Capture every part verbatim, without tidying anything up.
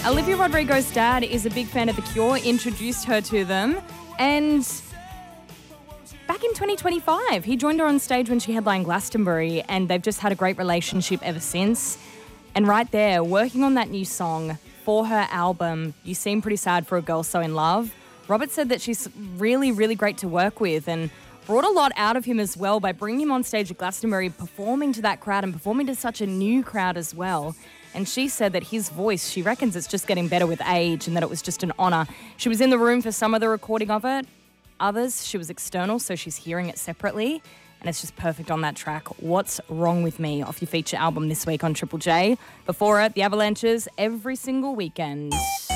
Olivia Rodrigo's dad is a big fan of The Cure, introduced her to them, and back in twenty twenty-five, he joined her on stage when she headlined Glastonbury, and they've just had a great relationship ever since. And right there, working on that new song for her album, You Seem Pretty Sad for a Girl So In Love, Robert said that she's really, really great to work with and brought a lot out of him as well by bringing him on stage at Glastonbury, performing to that crowd and performing to such a new crowd as well. And she said that his voice, she reckons it's just getting better with age and that it was just an honour. She was in the room for some of the recording of it. Others, she was external, so she's hearing it separately. And it's just perfect on that track. What's Wrong With Me off your feature album this week on Triple J. Before it, the Avalanches every single weekend.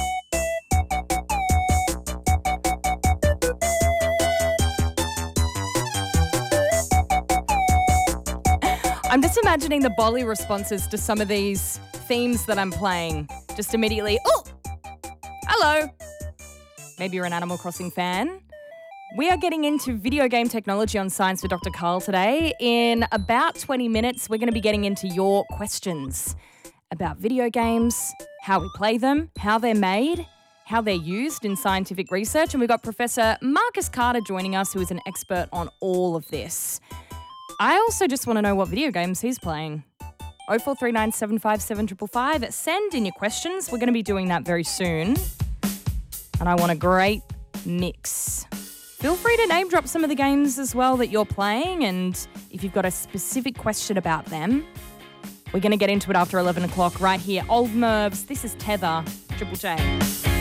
I'm just imagining the Bolly responses to some of these themes that I'm playing. Just immediately, oh, hello. Maybe you're an Animal Crossing fan. We are getting into video game technology on Science with Doctor Carl today. In about twenty minutes, we're going to be getting into your questions about video games, how we play them, how they're made, how they're used in scientific research. And we've got Professor Marcus Carter joining us, who is an expert on all of this. I also just want to know what video games he's playing. oh four three nine, seven five seven, five five five. Send in your questions. We're going to be doing that very soon. And I want a great mix. Feel free to name drop some of the games as well that you're playing, and if you've got a specific question about them, we're going to get into it after eleven o'clock right here. Old Mervs, this is Tether, Triple J.